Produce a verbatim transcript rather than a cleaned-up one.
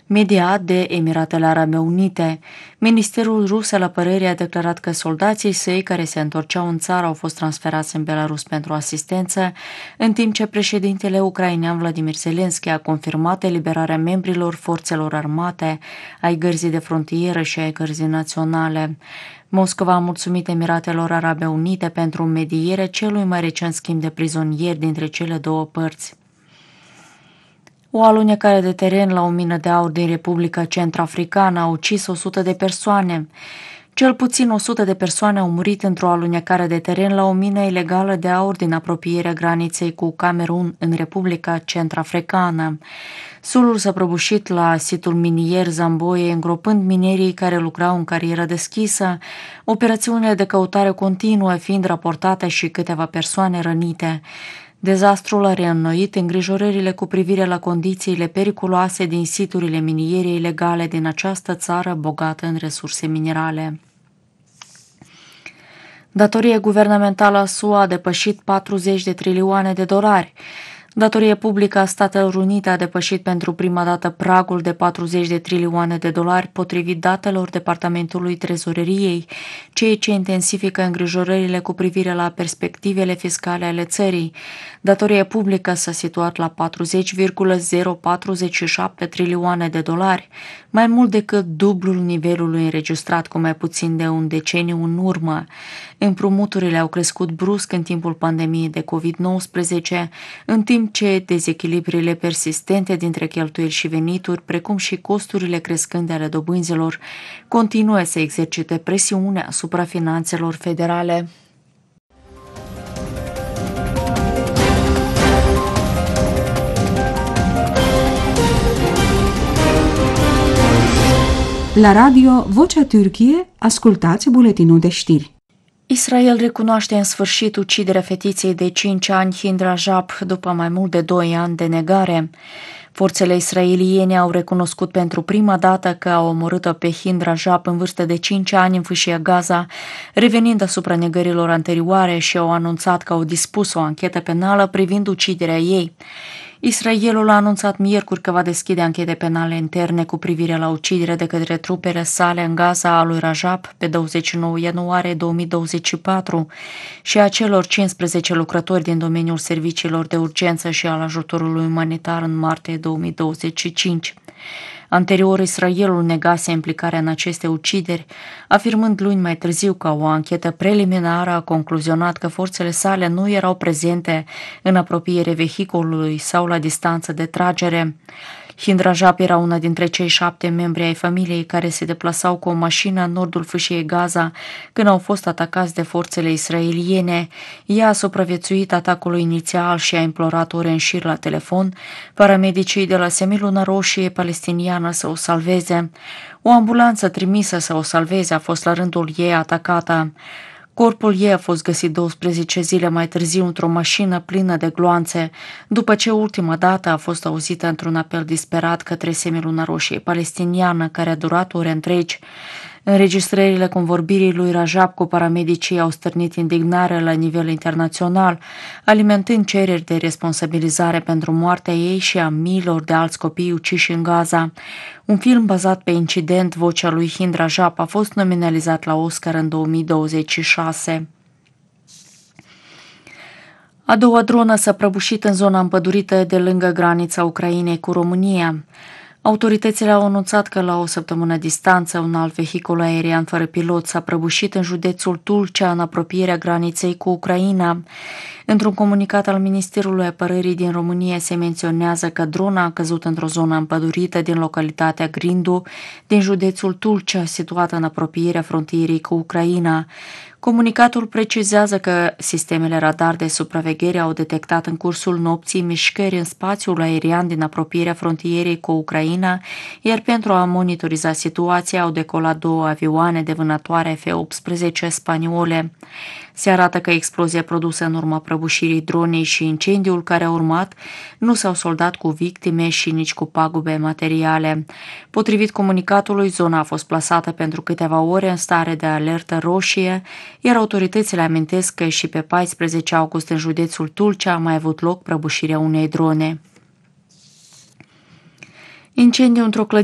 mediat de Emiratele Arabe Unite. Ministerul rus al apărării a declarat că soldații săi care se întorceau în țară au fost transferați în Belarus pentru asistență, în timp ce președintele ucrainean Vladimir Zelensky a confirmat eliberarea membrilor forțelor armate, ai gărzii de frontieră și ai gărzii naționale. Moscova a mulțumit Emiratelor Arabe Unite pentru mediere celui mai recent schimb de prizonieri dintre cele două părți. O alunecare de teren la o mină de aur din Republica Centrafricană a ucis o sută de persoane. Cel puțin o sută de persoane au murit într-o alunecare de teren la o mină ilegală de aur din apropierea graniței cu Camerun în Republica Centrafricană. Sulul s-a prăbușit la situl minier Zamboie, îngropând minerii care lucrau în carieră deschisă, operațiunile de căutare continuă fiind raportate și câteva persoane rănite. Dezastrul a reînnoit îngrijorările cu privire la condițiile periculoase din siturile miniere ilegale din această țară bogată în resurse minerale. Datoria guvernamentală a S U A a depășit patruzeci de trilioane de dolari. Datoria publică a Statelor Unite a depășit pentru prima dată pragul de patruzeci de trilioane de dolari, potrivit datelor Departamentului Trezoreriei, ceea ce intensifică îngrijorările cu privire la perspectivele fiscale ale țării. Datoria publică s-a situat la patruzeci virgulă zero patruzeci și șapte trilioane de dolari, mai mult decât dublul nivelului înregistrat cu mai puțin de un deceniu în urmă. Împrumuturile au crescut brusc în timpul pandemiei de covid nouăsprezece, în timp ce dezechilibrele persistente dintre cheltuieli și venituri, precum și costurile crescânde ale dobânzilor, continuă să exercite presiune asupra finanțelor federale. La radio Vocea Türkiye, ascultați buletinul de știri. Israel recunoaște în sfârșit uciderea fetiței de cinci ani Hind Rajab după mai mult de doi ani de negare. Forțele israeliene au recunoscut pentru prima dată că au omorât-o pe Hind Rajab în vârstă de cinci ani în fâșia Gaza, revenind asupra negărilor anterioare, și au anunțat că au dispus o anchetă penală privind uciderea ei. Israelul a anunțat miercuri că va deschide anchete penale interne cu privire la uciderea de către trupele sale în Gaza a lui Rajab pe douăzeci și nouă ianuarie două mii douăzeci și patru și a celor cincisprezece lucrători din domeniul serviciilor de urgență și al ajutorului umanitar în martie două mii douăzeci și cinci. Anterior, Israelul negase implicarea în aceste ucideri, afirmând luni mai târziu că o anchetă preliminară a concluzionat că forțele sale nu erau prezente în apropiere vehiculului sau la distanță de tragere. Hind Rajab era una dintre cei șapte membri ai familiei care se deplasau cu o mașină în nordul fâșiei Gaza când au fost atacați de forțele israeliene. Ea a supraviețuit atacului inițial și a implorat ore în șir la telefon paramedicii de la Semiluna Roșie palestiniană să o salveze. O ambulanță trimisă să o salveze a fost la rândul ei atacată. Corpul ei a fost găsit douăsprezece zile mai târziu într-o mașină plină de gloanțe, după ce ultima dată a fost auzită într-un apel disperat către Semiluna Roșie palestiniană, care a durat ore întregi. Înregistrările convorbirii lui Rajab cu paramedicii au stârnit indignare la nivel internațional, alimentând cereri de responsabilizare pentru moartea ei și a miilor de alți copii uciși în Gaza. Un film bazat pe incident, Vocea lui Hind Rajab, a fost nominalizat la Oscar în două mii douăzeci și șase. A doua dronă s-a prăbușit în zona împădurită de lângă granița Ucrainei cu România. Autoritățile au anunțat că la o săptămână distanță un alt vehicul aerian fără pilot s-a prăbușit în județul Tulcea, în apropierea graniței cu Ucraina. Într-un comunicat al Ministerului Apărării din România se menționează că drona a căzut într-o zonă împădurită din localitatea Grindu, din județul Tulcea, situată în apropierea frontierei cu Ucraina. Comunicatul precizează că sistemele radar de supraveghere au detectat în cursul nopții mișcări în spațiul aerian din apropierea frontierei cu Ucraina, iar pentru a monitoriza situația au decolat două avioane de vânătoare F optsprezece spaniole. Se arată că explozia produsă în urma prăbușirii dronei și incendiul care a urmat nu s-au soldat cu victime și nici cu pagube materiale. Potrivit comunicatului, zona a fost plasată pentru câteva ore în stare de alertă roșie, iar autoritățile amintesc că și pe paisprezece august în județul Tulcea a mai avut loc prăbușirea unei drone. Incendiu într-o clădire